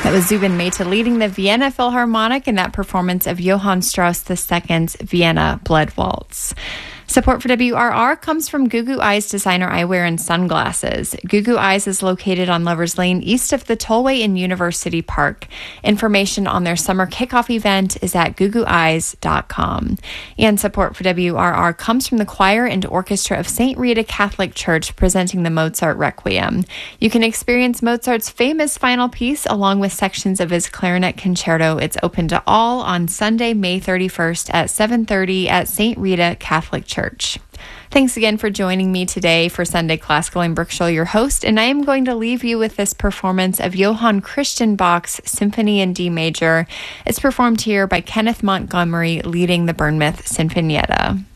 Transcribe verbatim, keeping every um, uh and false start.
That was Zubin Mehta leading the Vienna Philharmonic in that performance of Johann Strauss the Second's Vienna Blood Waltz. Support for W R R comes from Gugu Eyes Designer Eyewear and Sunglasses. Gugu Eyes is located on Lovers Lane, east of the Tollway in University Park. Information on their summer kickoff event is at gugu eyes dot com. And support for W R R comes from the choir and orchestra of Saint Rita Catholic Church, presenting the Mozart Requiem. You can experience Mozart's famous final piece along with sections of his clarinet concerto. It's open to all on Sunday, May thirty-first at seven thirty at Saint Rita Catholic Church. Church. Thanks again for joining me today for Sunday Classical. I'm Brooke Scholl, your host, and I am going to leave you with this performance of Johann Christian Bach's Symphony in D Major. It's performed here by Kenneth Montgomery leading the Bournemouth Sinfonietta.